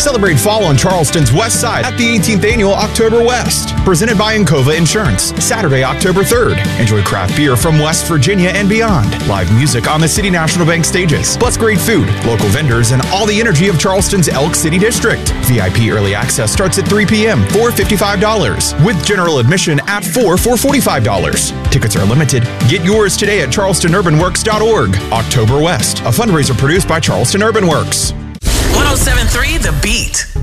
Celebrate fall on Charleston's west side at the 18th annual Oktoberfest, presented by Encova Insurance, Saturday, October 3rd. Enjoy craft beer from West Virginia and beyond, live music on the City National Bank stages, plus great food, local vendors, and all the energy of Charleston's Elk City District. VIP early access starts at 3 p.m. for $55, with general admission at 4 for $45. Tickets are limited. Get yours today at charlestonurbanworks.org. Oktoberfest, a fundraiser produced by Charleston Urban Works. 107.3 The Beat.